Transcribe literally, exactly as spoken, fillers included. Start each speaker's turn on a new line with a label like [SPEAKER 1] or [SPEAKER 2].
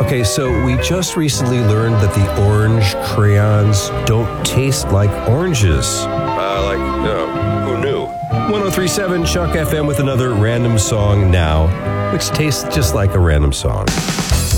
[SPEAKER 1] Okay, so we just recently learned that the orange crayons don't taste like oranges. Uh, like, no, who knew? one oh three point seven Chuck F M with another random song now, which tastes just like a random song.